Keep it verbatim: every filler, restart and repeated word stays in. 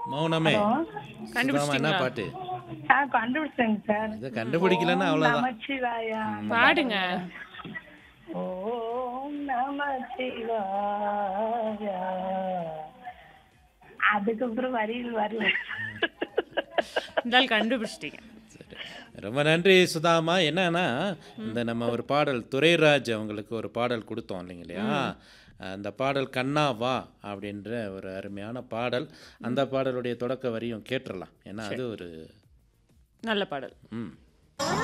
மௌனமே. ஹலோ. சுதாமா என்ன கண்டுபிடிச்சிட்டீங்களா? பாட்டு? ஆ கண்டுபிடிச்சேங்க சார். இத கண்டுபிடிக்கலன்னா ஓம் அவ்வளோதான். நமச்சிவாயா அந்த பாடுங்க. பாடல். ஓம் நமச்சிவாயா. அதுக்கப்புறம் வரியில் வரல. இருந்தாலும் கண்டுபிடிச்சிட்டீங்க. சரி. ரொம்ப நன்றி சுதாமா. என்னன்னா, இந்த நம்ம ஒரு பாடல் துரைராஜ் அவங்களுக்கு ஒரு பாடல் குடுத்தோம் இல்லைங்களையா? அந்த பாடல் "கண்ணா வா" அப்படின்ற ஒரு அருமையான பாடல். அந்த பாடலுடைய தொடக்க வரியும் கேட்டுறலாம். ஏன்னா அது ஒரு நல்ல பாடல். ம்.